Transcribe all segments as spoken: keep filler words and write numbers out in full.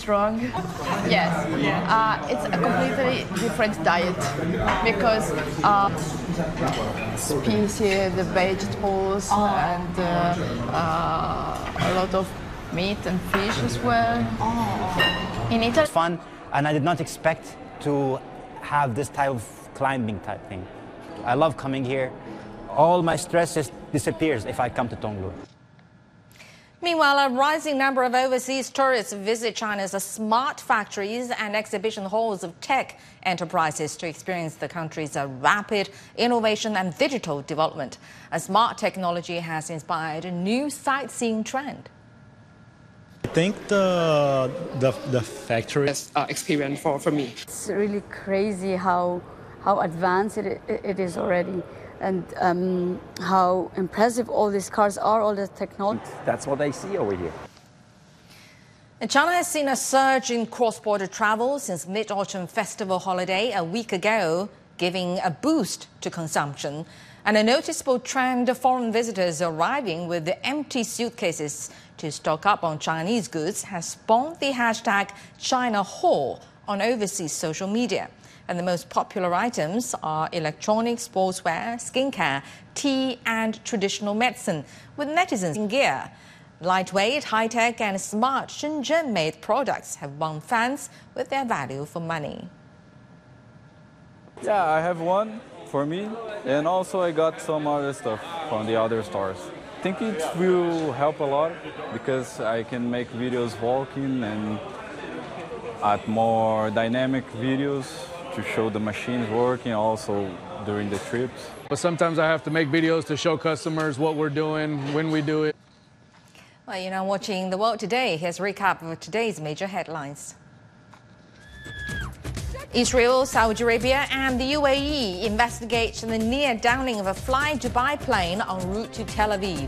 strong. Yes. Uh, it's a completely different diet because uh, species, the vegetables, oh. and uh, uh, a lot of meat and fish as well. Oh. In Italy, it's fun, and I did not expect to have this type of climbing type thing. I love coming here. All my stress just disappears if I come to Tonglu. Meanwhile, a rising number of overseas tourists visit China's smart factories and exhibition halls of tech enterprises to experience the country's rapid innovation and digital development. A smart technology has inspired a new sightseeing trend. I think the the, the factory is uh, experience for, for me. It's really crazy how how advanced it, it is already. And um, how impressive all these cars are, all the technology. That's what I see over here. And China has seen a surge in cross-border travel since Mid-Autumn Festival holiday a week ago, giving a boost to consumption. And a noticeable trend of foreign visitors arriving with empty suitcases to stock up on Chinese goods has spawned the hashtag China Haul on overseas social media. And the most popular items are electronics, sportswear, skincare, tea and traditional medicine, with netizens in gear. Lightweight, high-tech and smart Shenzhen-made products have won fans with their value for money. Yeah, I have one for me, and also I got some other stuff from the other stores. I think it will help a lot because I can make videos walking and add more dynamic videos to show the machines working also during the trips. But sometimes I have to make videos to show customers what we're doing, when we do it. Well, you're now watching The World Today. Here's a recap of today's major headlines. Israel, Saudi Arabia and the U A E investigate the near downing of a Fly Dubai plane en route to Tel Aviv.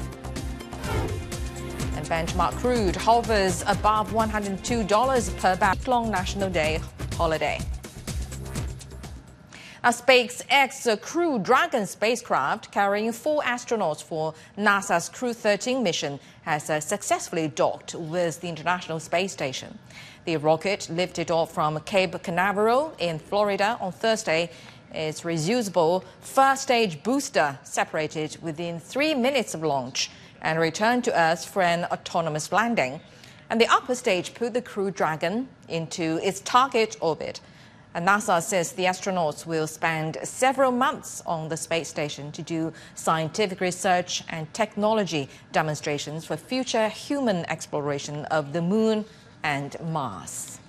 And benchmark crude hovers above one hundred two dollars per barrel. Long National Day holiday. Now, SpaceX Crew Dragon spacecraft carrying four astronauts for NASA's Crew thirteen mission has uh, successfully docked with the International Space Station. The rocket lifted off from Cape Canaveral in Florida on Thursday. Its reusable first-stage booster separated within three minutes of launch and returned to Earth for an autonomous landing. And the upper stage put the Crew Dragon into its target orbit. And NASA says the astronauts will spend several months on the space station to do scientific research and technology demonstrations for future human exploration of the Moon and Mars.